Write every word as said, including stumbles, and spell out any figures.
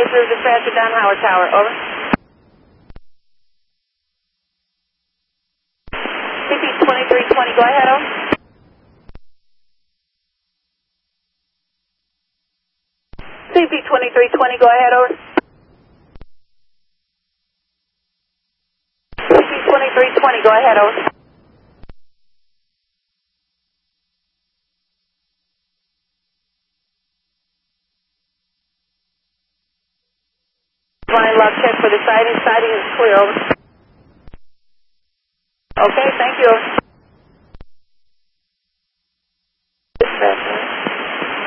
eight zero dispatcher down Howard Tower, over. C P twenty-three twenty, go ahead, over. C P twenty-three twenty, go ahead, over. C P twenty-three twenty, go ahead, over. Line log check for the siding. Siding is clear, over. Okay, thank you.